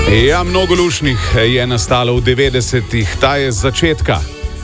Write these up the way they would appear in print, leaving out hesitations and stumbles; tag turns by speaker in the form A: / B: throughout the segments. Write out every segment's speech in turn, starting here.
A: Ja, mnogo lušnih je nastalo v 90-ih, ta je z začetka.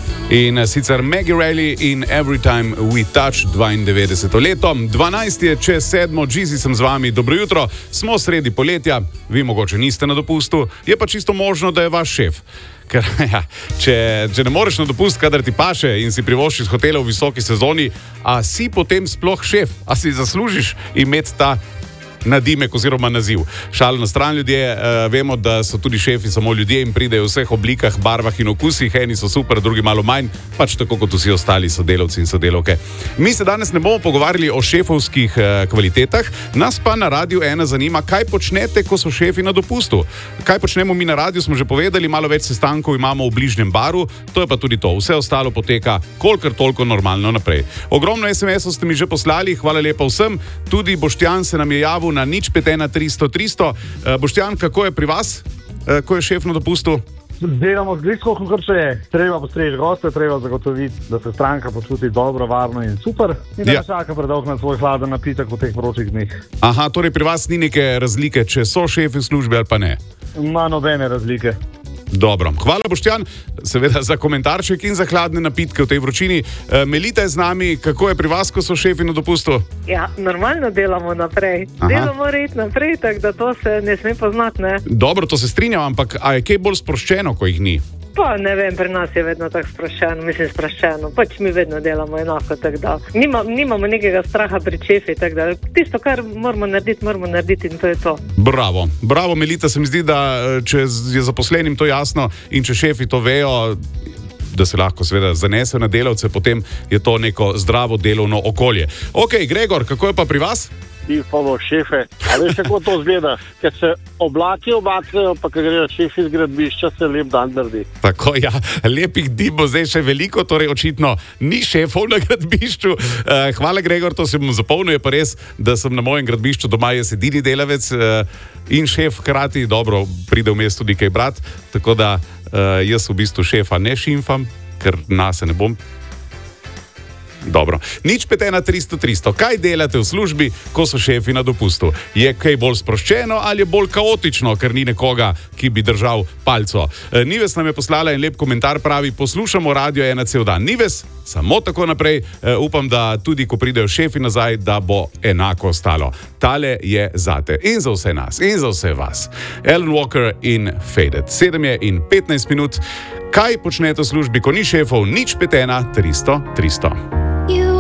A: In sicer Maggie Reilly in Every Time We Touch, 92. leto. 12 je čez 7, Jeezy sem z vami, dobro jutro, smo sredi poletja, vi mogoče niste na dopustu, je pa čisto možno, da je vaš šef. Ker ja, če ne moreš na dopust, kadar ti paše in si privoščiš hotela v visoki sezoni, a si potem sploh šef, a si zaslužiš imeti ta nadimek oziroma naziv. Šalo na stran, ljudje, vemo, da so tudi šefi samo ljudje in pridejo v vseh oblikah, barvah in okusih, eni so super, drugi malo manj, pač tako kot vsi ostali sodelavci in sodelavke. Mi se danes ne bomo pogovarjali o šefovskih kvalitetah, nas pa na Radiu 1 zanima, kaj počnete, ko so šefi na dopustu. Kaj počnemo mi na radiju, smo že povedali, malo več sestankov imamo v bližnjem baru, to je pa tudi to, vse ostalo poteka kolikor toliko normalno naprej. Ogromno SMS-ov ste mi že poslali, hvala lepa vsem, tudi Boštjan se nam je javil na 051 300 300. Boštjan, kako je pri vas, ko je šef na dopustu?
B: Delamo zglisko, kot še je. Treba postreči goste, treba zagotoviti, da se stranka počuti dobro, varno in super. In da ne čaka predolgo na svoj hladen napitek v teh vročih dneh.
A: Aha, torej pri vas ni neke razlike, če so šefi v službi ali pa ne?
B: Ma nobene razlike.
A: Dobro, hvala Boštjan, seveda za komentarček in za hladne napitke v tej vročini. Melita je z nami, kako je pri vas, ko so šefi na dopustu?
C: Ja, normalno delamo naprej. Delamo red naprej, tako da to se ne sme poznati, ne? Dobro,
A: to se strinjam, ampak a je kaj bolj sproščeno, ko jih ni?
C: Pa ne vem, pri nas je vedno tako sproščeno, pač mi vedno delamo enako, tako da nimamo nekega straha pri šefi, tako da tisto, kar moramo narediti in to je to.
A: Bravo, Melita, se mi zdi, da če je zaposlenim to jasno in če šefi to vejo, da se lahko seveda zanesejo na delavce, potem je to neko zdravo delovno okolje. Ok, Gregor, kako je pa pri vas?
D: Polo šefe, a veš kako to zgleda, ker se oblaki obacnejo, pa ker grejo šefi z gradbišča, se lep dan naredi.
A: Tako, ja, lepih dni bo zdaj še veliko, torej očitno ni šefov na gradbišču. Hvala, Gregor, to se bom zapomnil, je pa res, da sem na mojem gradbišču doma jaz edini delavec in šef hkrati, dobro, pride vmes tudi kaj brat, tako da jaz v bistvu šefa ne šimfam, ker nas se ne bom. Dobro. 051 300 300. Kaj delate v službi, ko so šefi na dopustu? Je kaj bolj sproščeno ali je bolj kaotično, ker ni nekoga, ki bi držal palco? Nives nam je poslala en lep komentar, pravi, poslušamo Radio 1 cel dan. Nives, samo tako naprej, upam, da tudi ko pridejo šefi nazaj, da bo enako ostalo. Tale je zate in za vse nas in za vse vas. Alan Walker in Faded. 7 je in 15 minut. Kaj počnete v službi, ko ni šefov? 051 300 300.